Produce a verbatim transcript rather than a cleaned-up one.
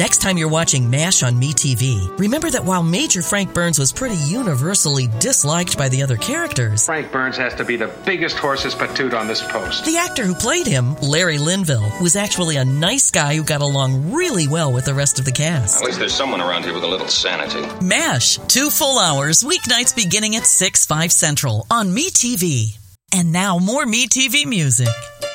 Next time you're watching MASH on MeTV, remember that while Major Frank Burns was pretty universally disliked by the other characters, Frank Burns has to be the biggest horse's patoot on this post. The actor who played him, Larry Linville, was actually a nice guy who got along really well with the rest of the cast. At least there's someone around here with a little sanity. MASH, two full hours, weeknights beginning at six, five Central on MeTV. And now more MeTV music.